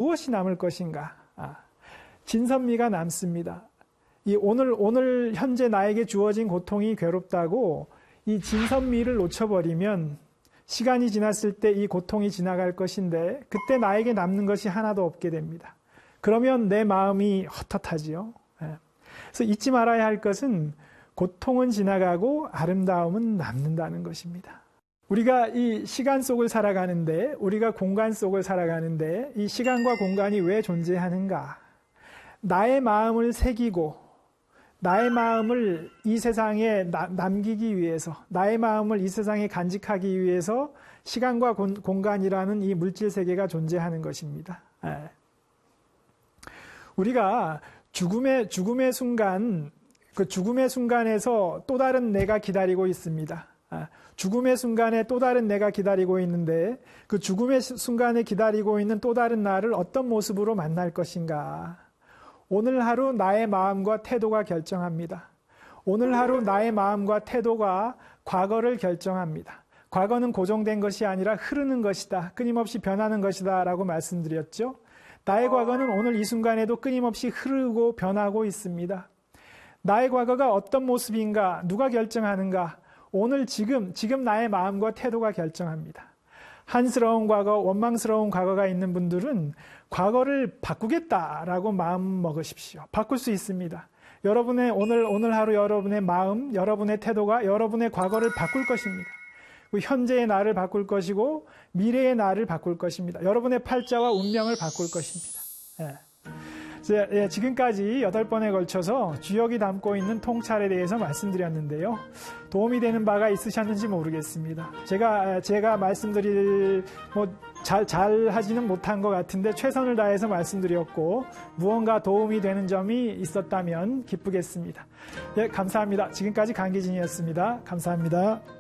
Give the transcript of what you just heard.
무엇이 남을 것인가? 진선미가 남습니다. 이 오늘 현재 나에게 주어진 고통이 괴롭다고 이 진선미를 놓쳐버리면 시간이 지났을 때 이 고통이 지나갈 것인데 그때 나에게 남는 것이 하나도 없게 됩니다. 그러면 내 마음이 헛헛하지요. 그래서 잊지 말아야 할 것은 고통은 지나가고 아름다움은 남는다는 것입니다. 우리가 이 시간 속을 살아가는데, 우리가 공간 속을 살아가는데 이 시간과 공간이 왜 존재하는가? 나의 마음을 새기고 나의 마음을 이 세상에 남기기 위해서, 나의 마음을 이 세상에 간직하기 위해서 시간과 공간이라는 이 물질 세계가 존재하는 것입니다. 우리가 죽음의 순간, 그 죽음의 순간에서 또 다른 내가 기다리고 있습니다. 죽음의 순간에 또 다른 내가 기다리고 있는데 그 죽음의 순간에 기다리고 있는 또 다른 나를 어떤 모습으로 만날 것인가? 오늘 하루 나의 마음과 태도가 결정합니다. 오늘 하루 나의 마음과 태도가 과거를 결정합니다. 과거는 고정된 것이 아니라 흐르는 것이다. 끊임없이 변하는 것이다 라고 말씀드렸죠. 나의 과거는 오늘 이 순간에도 끊임없이 흐르고 변하고 있습니다. 나의 과거가 어떤 모습인가, 누가 결정하는가? 오늘 지금 나의 마음과 태도가 결정합니다. 한스러운 과거, 원망스러운 과거가 있는 분들은 과거를 바꾸겠다라고 마음 먹으십시오. 바꿀 수 있습니다. 여러분의 오늘 하루 여러분의 마음, 여러분의 태도가 여러분의 과거를 바꿀 것입니다. 현재의 나를 바꿀 것이고 미래의 나를 바꿀 것입니다. 여러분의 팔자와 운명을 바꿀 것입니다. 지금까지 8번에 걸쳐서 주역이 담고 있는 통찰에 대해서 말씀드렸는데요. 도움이 되는 바가 있으셨는지 모르겠습니다. 제가 말씀드릴 잘 하지는 못한 것 같은데 최선을 다해서 말씀드렸고 무언가 도움이 되는 점이 있었다면 기쁘겠습니다. 감사합니다. 지금까지 강기진이었습니다. 감사합니다.